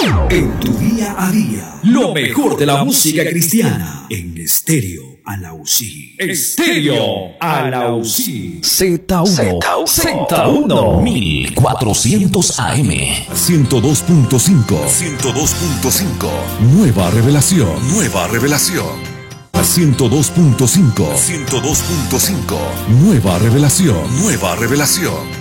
En tu día a día, lo mejor de la música cristiana en Estéreo Alausí. Estéreo Alausí. Z1, Z1, 1400 AM. 102.5. Nueva revelación. 102.5. Nueva revelación.